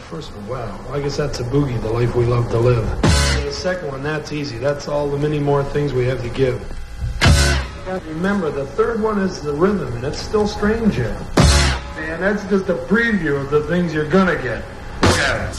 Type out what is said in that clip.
first one, wow. Well, I guess that's a boogie, the life we love to live. And the second one, that's easy. That's all the many more things we have to give. And remember, the third one is the rhythm, and it's still strange yet. Man, that's just a preview of the things you're gonna get. Look at it.